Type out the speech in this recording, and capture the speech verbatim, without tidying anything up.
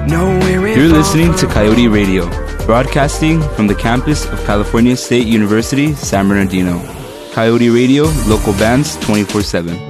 You're listening to Coyote Radio, broadcasting from the campus of California State University, San Bernardino. Coyote Radio, local bands twenty-four seven.